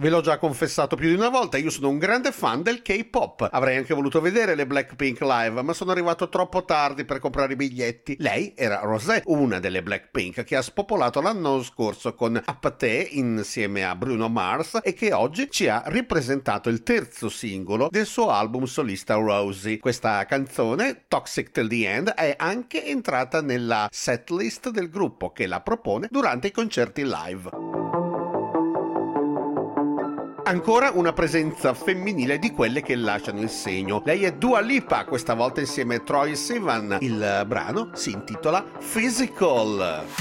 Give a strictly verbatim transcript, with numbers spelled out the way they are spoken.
Ve l'ho già confessato più di una volta, io sono un grande fan del K-pop. Avrei anche voluto vedere le Blackpink live, ma sono arrivato troppo tardi per comprare i biglietti. Lei era Rosé, una delle Blackpink che ha spopolato l'anno scorso con Apathy insieme a Bruno Mars e che oggi ci ha ripresentato il terzo singolo del suo album solista Rosie. Questa canzone, Toxic Till the End, è anche entrata nella setlist del gruppo che la propone durante i concerti live. Ancora una presenza femminile di quelle che lasciano il segno. Lei è Dua Lipa, questa volta insieme a Troye Sivan. Il brano si intitola Physical.